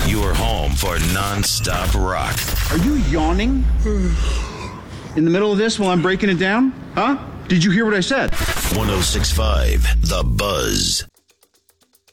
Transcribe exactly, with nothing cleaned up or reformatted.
Your home for non-stop rock. Are you yawning in the middle of this while I'm breaking it down? Huh? Did you hear what I said? one oh six point five The Buzz.